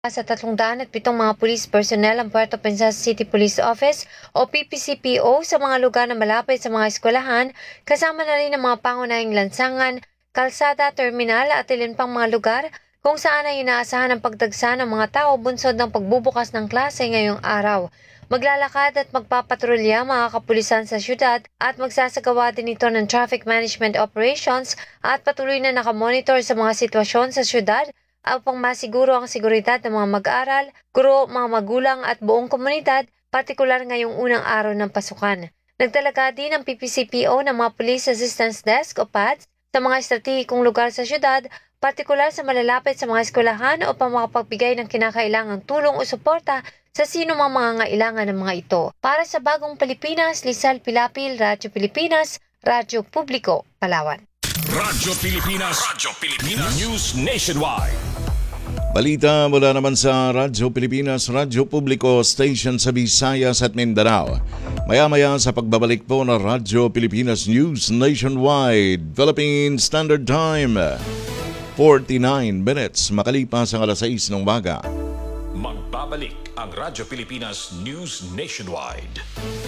Sa 307 mga police personnel ang Puerto Princesa City Police Office o PPCPO sa mga lugar na malapit sa mga eskwelahan, kasama na rin ang mga pangunahing lansangan, kalsada, terminal at ilan pang mga lugar kung saan ay inaasahan ang pagdagsa ng mga tao bunsod ng pagbubukas ng klase ngayong araw. Maglalakad at magpapatrolya mga kapulisan sa syudad at magsasagawa din ito ng traffic management operations at patuloy na nakamonitor sa mga sitwasyon sa syudad upang masiguro ang seguridad ng mga mag-aaral, guro, mga magulang at buong komunidad, partikular ngayong unang araw ng pasukan. Nagtalaga din ang PPCPO ng mga Police Assistance Desk o PADS sa mga estratehikong lugar sa syudad, partikular sa malalapit sa mga eskwelahan upang makapagbigay ng kinakailangang tulong o suporta sa sino mga mangangailangan ng mga ito. Para sa Bagong Pilipinas, Lizal Pilapil, Radyo Pilipinas, Radyo Publiko, Palawan. Radyo Pilipinas News Nationwide. Balita mula naman sa Radyo Pilipinas, Radyo Publiko Station sa Visayas at Mindanao. Maya-maya sa pagbabalik po ng Radyo Pilipinas News Nationwide, Philippine Standard Time, 49 minutes makalipas ang alas 6 ng umaga. Magbabalik ang Radyo Pilipinas News Nationwide.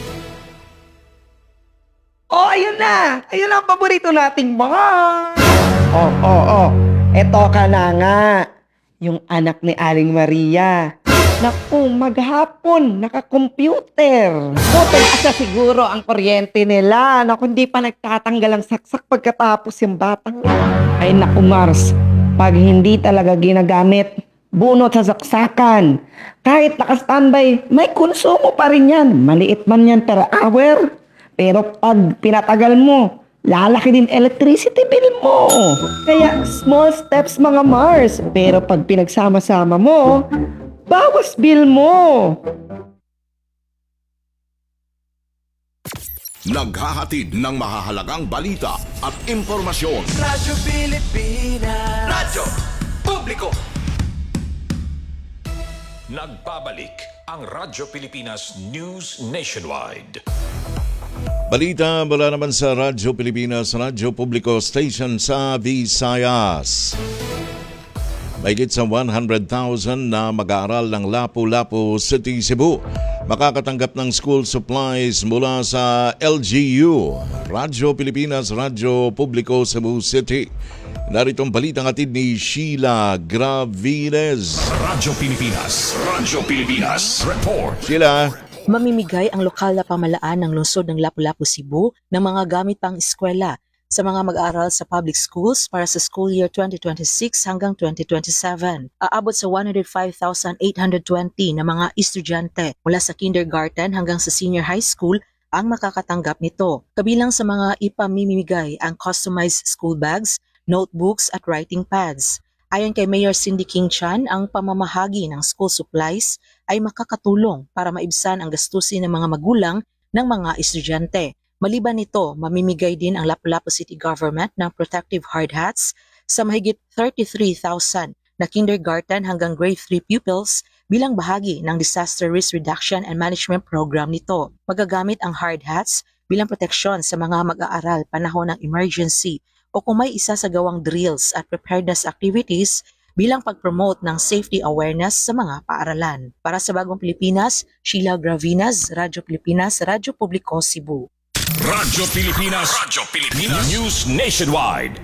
Oh, ayun na! Ayun na ang paborito nating bar! Oh. Eto ka na nga. Yung anak ni Aling Maria. Naku, maghapon, naka-computer. Buti asa siguro ang kuryente nila. Naku, hindi pa nagtatanggal ang saksak pagkatapos yung batang. Ay naku, Mars. Pag hindi talaga ginagamit, bunot sa saksakan. Kahit naka-standby, may konsumo pa rin yan. Maliit man yan per hour. Pero pag pinatagal mo, lalaki din electricity bill mo. Kaya small steps mga Mars. Pero pag pinagsama-sama mo, bawas bill mo. Naghahatid ng mahahalagang balita at impormasyon. Radyo Pilipinas. Radyo Publiko. Nagbabalik ang Radyo Pilipinas News Nationwide. Balita mula naman sa Radyo Pilipinas, Radyo Publiko Station sa Visayas. Mahigit sa 100,000 na mag-aaral ng Lapu-Lapu City, Cebu makakatanggap ng school supplies mula sa LGU, Radyo Pilipinas, Radyo Publiko Cebu City. Narito ang balitang atid ni Sheila Gravines. Radyo Pilipinas Report. Sheila. Mamimigay ang lokal na pamalaan ng lungsod ng Lapu-Lapu, Cebu ng mga gamit pang eskwela sa mga mag-aaral sa public schools para sa school year 2026 hanggang 2027. Aabot sa 105,820 na mga estudyante mula sa kindergarten hanggang sa senior high school ang makakatanggap nito. Kabilang sa mga ipamimigay ang customized school bags, notebooks at writing pads. Ayon kay Mayor Cindy King Chan, ang pamamahagi ng school supplies ay makakatulong para maibsan ang gastusin ng mga magulang ng mga estudyante. Maliban nito, mamimigay din ang Lapu-Lapu City Government ng protective hard hats sa mahigit 33,000 na kindergarten hanggang grade 3 pupils bilang bahagi ng Disaster Risk Reduction and Management Program nito. Magagamit ang hard hats bilang proteksyon sa mga mag-aaral panahon ng emergency o kung may isa sa gawang drills at preparedness activities bilang pag-promote ng safety awareness sa mga paaralan. Para sa Bagong Pilipinas, Sheila Gravinas, Radyo Pilipinas, Radyo Publiko, Cebu. Radyo Pilipinas News Nationwide.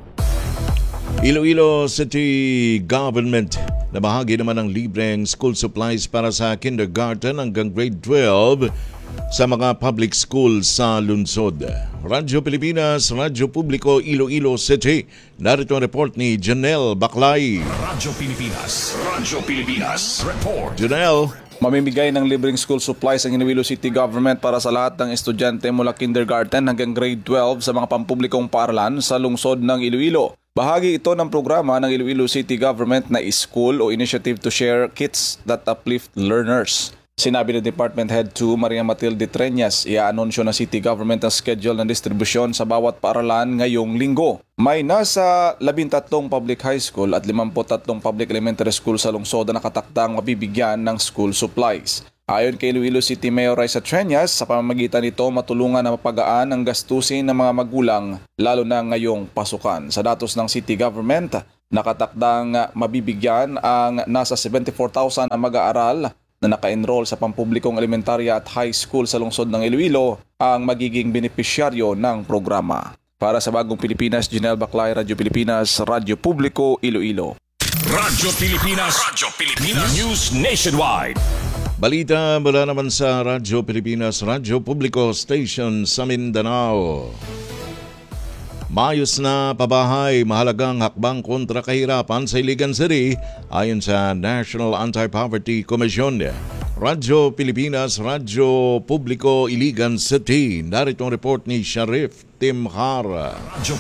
Iloilo City Government na bahagi naman ng libreng school supplies para sa kindergarten hanggang grade 12 sa mga public schools sa lungsod. Radyo Pilipinas, Radyo Publiko, Iloilo City. Narito ang report ni Janelle Baclay. Radyo Pilipinas Report. Janelle. Mamimigay ng libreng school supplies ang Iloilo City Government para sa lahat ng estudyante mula kindergarten hanggang grade 12 sa mga pampublikong paaralan sa lungsod ng Iloilo. Bahagi ito ng programa ng Iloilo City Government na School o Initiative to Share Kits that Uplift Learners. Sinabi ng Department Head 2 Maria Matilde Treñas, i-anunsyo ng City Government ang schedule ng distribusyon sa bawat paaralan ngayong linggo. May nasa 13 public high school at 53 public elementary school sa lungsod na nakatakdang mabibigyan ng school supplies. Ayon kay Iloilo City Mayor Raisa Treñas, sa pamamagitan nito matulungan na mapagaan ang gastusin ng mga magulang lalo na ngayong pasukan. Sa datos ng City Government, Nakatakdang mabibigyan ang nasa 74,000 na mag-aaral na naka-enroll sa pampublikong elementarya at high school sa lungsod ng Iloilo ang magiging benepisyaryo ng programa. Para sa Bagong Pilipinas, Janelle Baclay, Radyo Pilipinas, Radyo Publiko, Iloilo. Radyo Pilipinas. News Nationwide. Balita mula naman sa Radyo Pilipinas, Radyo Publiko Station sa Mindanao. Maayos na pabahay, mahalagang hakbang kontra kahirapan sa Iligan City ayon sa National Anti-Poverty Commission. Radyo Pilipinas, Radyo Publiko, Iligan City. Narito ang report ni Sharif Timhara. Radyo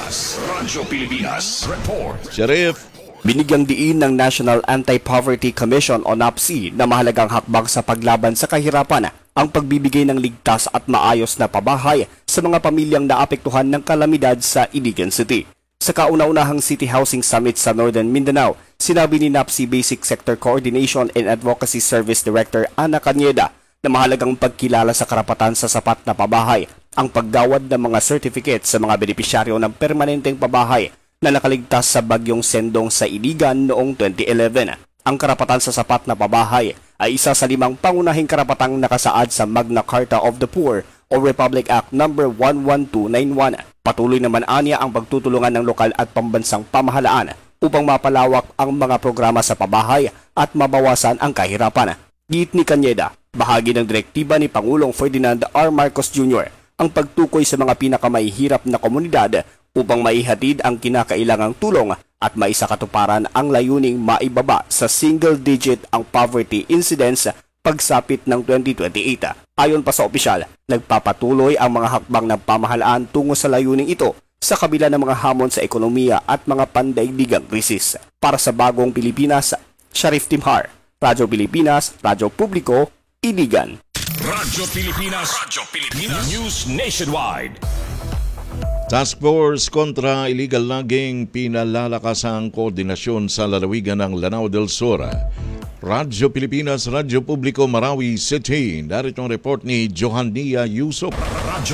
Pilipinas. Report. Sharif. Binigyang diin ng National Anti-Poverty Commission o NAPC na mahalagang hakbang sa paglaban sa kahirapan ang pagbibigay ng ligtas at maayos na pabahay sa mga pamilyang naapektuhan ng kalamidad sa Iligan City. Sa kauna-unahang City Housing Summit sa Northern Mindanao, sinabi ni NAPC Basic Sector Coordination and Advocacy Service Director Ana Cañeda na mahalagang pagkilala sa karapatan sa sapat na pabahay ang paggawad ng mga certificate sa mga benepisyaryo ng permanenteng pabahay na nakaligtas sa bagyong Sendong sa Iligan noong 2011. Ang karapatan sa sapat na pabahay ay isa sa 5 pangunahing karapatang nakasaad sa Magna Carta of the Poor o Republic Act No. 11291. Patuloy naman aniya ang pagtutulungan ng lokal at pambansang pamahalaan upang mapalawak ang mga programa sa pabahay at mabawasan ang kahirapan. Giit ni Cañeda, bahagi ng direktiba ni Pangulong Ferdinand R. Marcos Jr. ang pagtukoy sa mga pinakamahihirap na komunidad upang maihatid ang kinakailangang tulong at maisakatuparan ang layuning maibaba sa single-digit ang poverty incidence pagsapit ng 2028. Ayon pa sa opisyal, nagpapatuloy ang mga hakbang ng pamahalaan tungo sa layuning ito sa kabila ng mga hamon sa ekonomiya at mga pandaigdigang krisis. Para sa Bagong Pilipinas, Sharif Timhar, Radyo Pilipinas, Radyo Publiko, Iligan. Radyo Pilipinas. News Nationwide. Task Force kontra illegal logging pinalalakas ang koordinasyon sa lalawigan ng Lanao del Sur. Radyo Pilipinas, Radyo Publiko, Marawi City. Narito ang report ni Johannia Yusuf. Radyo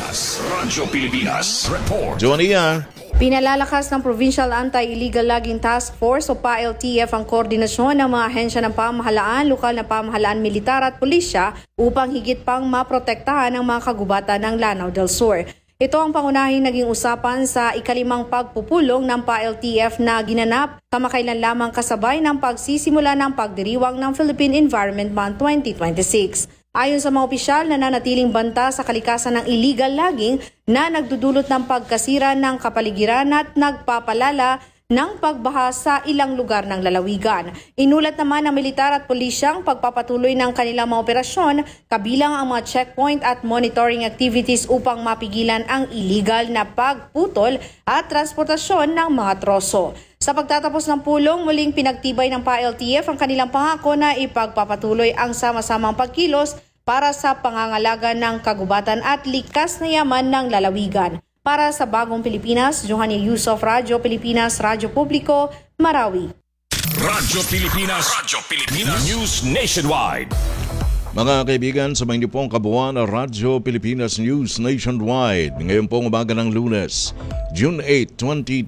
Pilipinas. Report. Johannia. Pinalalakas ng Provincial Anti-Illegal Logging Task Force o PALTF ang koordinasyon ng mga ahensya ng pamahalaan, lokal na pamahalaan, militar at pulisya upang higit pang maprotektahan ang mga kagubatan ng Lanao del Sur. Ito ang pangunahing naging usapan sa ikalimang pagpupulong ng PALTF na ginanap kamakailan lamang kasabay ng pagsisimula ng pagdiriwang ng Philippine Environment Month 2026. Ayon sa mga opisyal, nananatiling banta sa kalikasan ng illegal logging na nagdudulot ng pagkasira ng kapaligiran at nagpapalala ng pagbaha sa ilang lugar ng lalawigan. Inulat naman ng militar at pulisyang pagpapatuloy ng kanilang mga operasyon kabilang ang mga checkpoint at monitoring activities upang mapigilan ang illegal na pagputol at transportasyon ng mga troso. Sa pagtatapos ng pulong, muling pinagtibay ng PALTF ang kanilang pangako na ipagpapatuloy ang sama-samang pagkilos para sa pangangalaga ng kagubatan at likas na yaman ng lalawigan. Para sa Bagong Pilipinas, Johannia Yusuf, Radyo Pilipinas, Radyo Publiko, Marawi. Radyo Pilipinas. News Nationwide. Mga kaibigan, sa mga pong kabuuan ng Radyo Pilipinas News Nationwide. Ngayon pong umaga ng Lunes, June 8,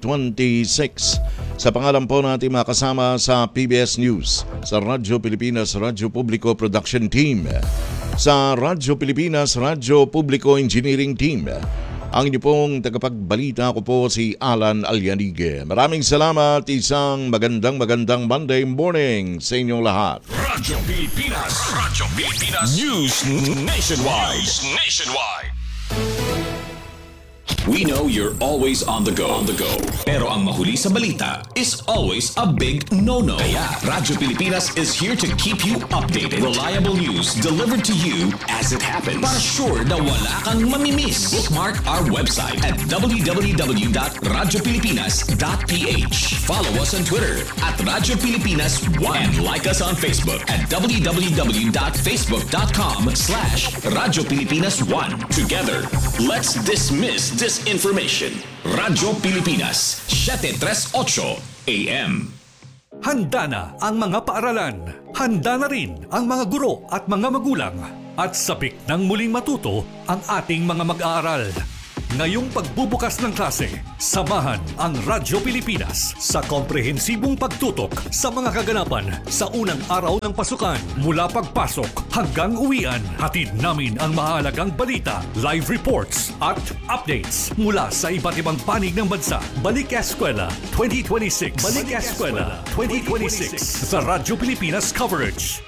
2026. Sa pangalan po natin makasama sa PBS News, sa Radyo Pilipinas, Radyo Publiko Production Team, sa Radyo Pilipinas, Radyo Publiko Engineering Team. Ang inyo pong tagapagbalita ko po si Alan Alyanig. Maraming salamat, isang magandang Monday morning sa inyong lahat. Radyo Pilipinas. News Nationwide. We know you're always on the go. Pero ang mahuli sa balita is always a big no-no. Kaya Radyo Pilipinas is here to keep you updated. Reliable news delivered to you as it happens. Para sure na wala kang mamimiss. Bookmark our website at www.radiopilipinas.ph. Follow us on Twitter at Radyo Pilipinas 1 and like us on Facebook at www.facebook.com/Radyo Pilipinas 1. Together, let's dismiss disinformation. Radyo Pilipinas, 738 AM. Handa na ang mga paaralan. Handa na rin ang mga guro at mga magulang. At sabik ng muling matuto ang ating mga mag-aaral. Ngayong pagbubukas ng klase, samahan ang Radyo Pilipinas sa komprehensibong pagtutok sa mga kaganapan sa unang araw ng pasukan. Mula pagpasok hanggang uwian, hatid namin ang mahalagang balita, live reports at updates mula sa iba't ibang panig ng bansa. Balik Eskwela 2026. Balik Eskwela 2026 sa Radyo Pilipinas coverage.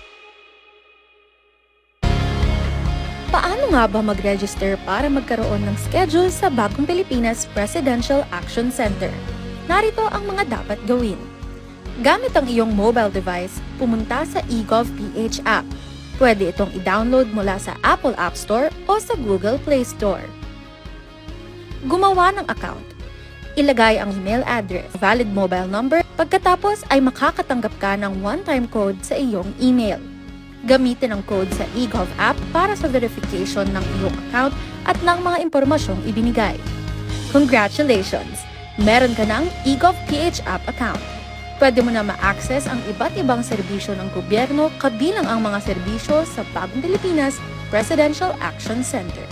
Paano nga ba mag-register para magkaroon ng schedule sa Bagong Pilipinas Presidential Action Center? Narito ang mga dapat gawin. Gamit ang iyong mobile device, pumunta sa eGov.ph app. Pwede itong i-download mula sa Apple App Store o sa Google Play Store. Gumawa ng account. Ilagay ang email address, valid mobile number, pagkatapos ay makakatanggap ka ng one-time code sa iyong email. Gamitin ang code sa eGov app para sa verification ng iyong account at ng mga impormasyong ibinigay. Congratulations! Meron ka ng eGov.ph app account. Pwede mo na ma-access ang iba't ibang serbisyo ng gobyerno kabilang ang mga serbisyo sa Bagong Pilipinas Presidential Action Center.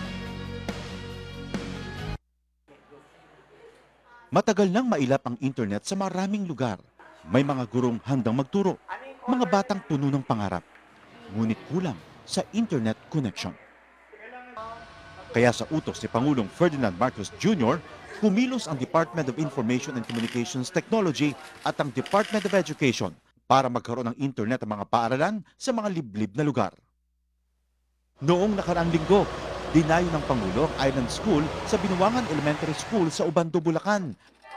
Matagal nang mailap ang internet sa maraming lugar. May mga gurong handang magturo, mga batang puno ng pangarap. Ngunit kulang sa internet connection. Kaya sa utos ni Pangulong Ferdinand Marcos Jr., kumilos ang Department of Information and Communications Technology at ang Department of Education para magkaroon ng internet ang mga paaralan sa mga liblib na lugar. Noong nakaraang linggo, dinayo ng Pangulo ang Island School sa Binuangan Elementary School sa Ubando, Bulacan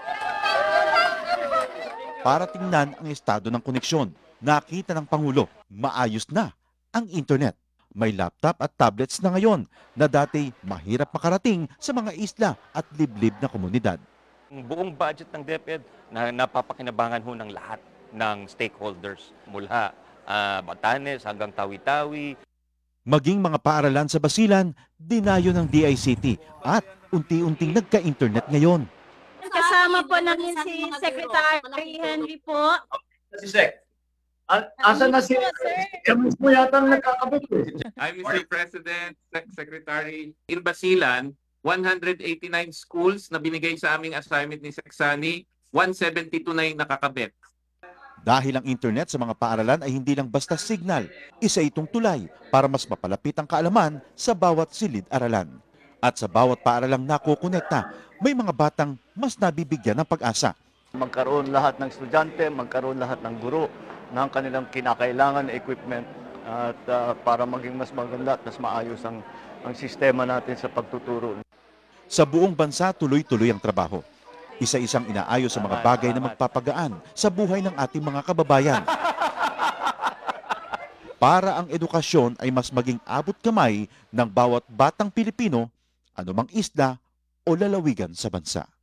para tingnan ang estado ng koneksyon. Nakita ng Pangulo, maayos na ang internet. May laptop at tablets na ngayon na dati mahirap makarating sa mga isla at liblib na komunidad. Ang buong budget ng DepEd na napapakinabangan ho ng lahat ng stakeholders mula Batanes hanggang Tawi-Tawi. Maging mga paaralan sa Basilan, dinayo ng DICT at unti-unting nagka-internet ngayon. Kasama po namin si Secretary Henry po. Si Sec. Asan na si Kamis mo yata nagkakabit eh. I'm Mr. President, Secretary. In Basilan, 189 schools na binigay sa aming assignment ni Seksani, 172 na yung nakakabit. Dahil ang internet sa mga paaralan ay hindi lang basta signal, isa itong tulay para mas mapalapit ang kaalaman sa bawat silid-aralan. At sa bawat paaralang nakukonekta, may mga batang mas nabibigyan ng pag-asa. Magkaroon lahat ng estudyante, magkaroon lahat ng guro ng kanilang kinakailangan na equipment at para maging mas maganda at mas maayos ang sistema natin sa pagtuturo. Sa buong bansa, tuloy-tuloy ang trabaho. Isa-isang inaayos sa mga bagay na magpapagaan sa buhay ng ating mga kababayan. Para ang edukasyon ay mas maging abot kamay ng bawat batang Pilipino, anumang isla o lalawigan sa bansa.